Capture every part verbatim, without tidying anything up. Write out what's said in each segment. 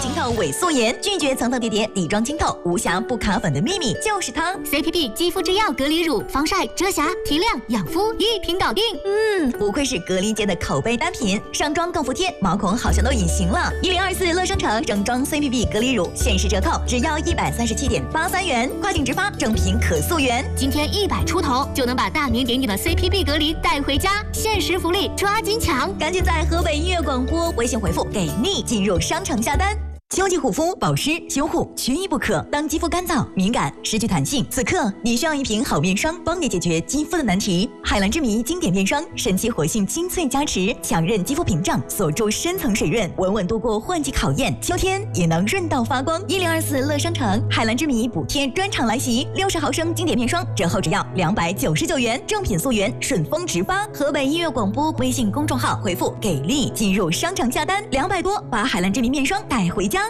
清透伪素颜，拒绝层层叠叠、底妆清透、无瑕不卡粉的秘密就是它。 C P B 肌肤之钥隔离乳，防晒、遮瑕、提亮、养肤一瓶搞定。 嗯，不愧是隔离界的口碑单品，上妆更服帖，毛孔好像都隐形了。一零二四乐商城整装 C P B 隔离乳限时折扣，只要一百三十七点八三元，跨境直发，正品可溯源。 今天一百出头就能把大名鼎鼎的 C P B 隔离带回家，限时福利抓紧抢！ 赶紧在河北音乐广播微信回复“给力”进入商城下单。秋季护肤保湿修护缺一不可。当肌肤干燥、敏感、失去弹性，此刻你需要一瓶好面霜，帮你解决肌肤的难题。海蓝之谜经典面霜，神奇活性精粹加持，强韧肌肤屏障，锁住深层水润，稳稳度过换季考验。秋天也能润到发光。一零二四乐商城海蓝之谜补贴专场来袭，六十毫升经典面霜折后只要两百九十九元，正品溯源，顺丰直发。河北音乐广播微信公众号回复“给力”进入商城下单，两百多把海蓝之谜面霜带回家。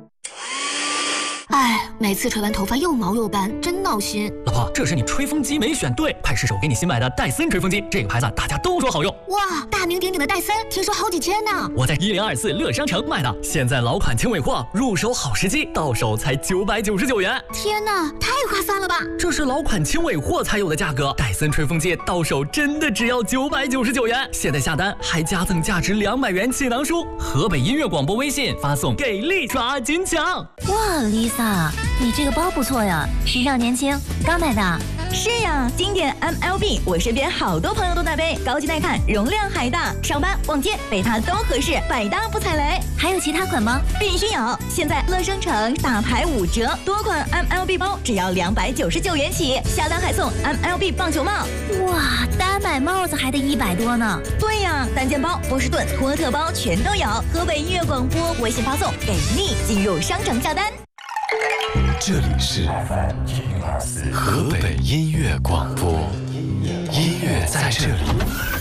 哎，每次吹完头发又毛又干，真闹心。 老婆，这是你吹风机没选对，派试手给你新买的戴森吹风机，这个牌子大家都说好用。 哇，大名鼎鼎的戴森，听说好几千呢。 我在一零二四乐商城买的，现在老款轻尾货，入手好时机，到手才九百九十九元。 天哪，太划算了吧！ 这是老款轻尾货才有的价格，戴森吹风机到手真的只要九百九十九元。现在下单还加赠价值两百元气囊书。河北音乐广播微信发送给力抓紧抢。 哇 ，Lisa， 你这个包不错呀，时尚年轻，刚买的。 是呀，经典 M L B， 我身边好多朋友都在背，高级耐看，容量还大，上班逛街背它都合适，百搭不踩雷。 还有其他款吗？ 必须有！现在乐商城大牌五折，多款 M L B 包只要两百九十九元起，下单还送 M L B 棒球帽。 哇，单买帽子还得一百多呢。 对呀，单肩包、波士顿、托特包全都有。河北音乐广播微信发送给力，进入商城下单。 这里是河北音乐广播，音乐在这里。